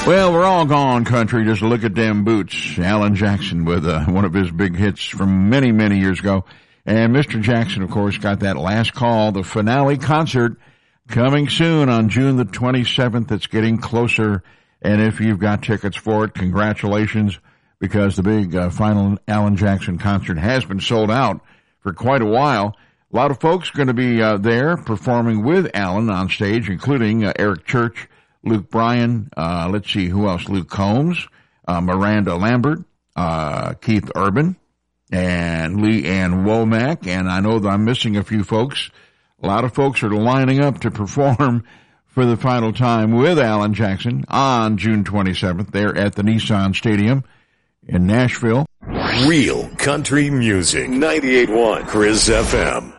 Well, we're all gone, country. Just look at them boots. Alan Jackson with one of his big hits from many, many years ago. And Mr. Jackson, of course, got that last call, the finale concert, coming soon on June the 27th. It's getting closer. And if you've got tickets for it, congratulations, because the big final Alan Jackson concert has been sold out for quite a while. A lot of folks going to be there performing with Alan on stage, including Eric Church, Luke Bryan, let's see, who else? Luke Combs, Miranda Lambert, Keith Urban, and Lee Ann Womack. And I know that I'm missing a few folks. A lot of folks are lining up to perform for the final time with Alan Jackson on June 27th there at the Nissan Stadium in Nashville. Real country music. 98.1 Chris FM.